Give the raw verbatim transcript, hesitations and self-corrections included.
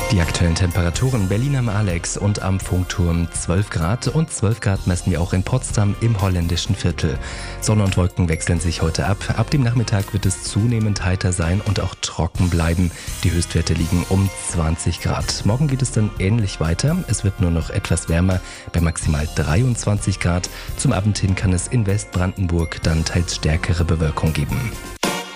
Die aktuellen Temperaturen: Berlin am Alex und am Funkturm zwölf Grad und zwölf Grad messen wir auch in Potsdam im holländischen Viertel. Sonne und Wolken wechseln sich heute ab. Ab dem Nachmittag wird es zunehmend heiter sein und auch trocken bleiben. Die Höchstwerte liegen um zwanzig Grad. Morgen geht es dann ähnlich weiter. Es wird nur noch etwas wärmer bei maximal dreiundzwanzig Grad. Zum Abend hin kann es in Westbrandenburg dann teils stärkere Bewölkung geben.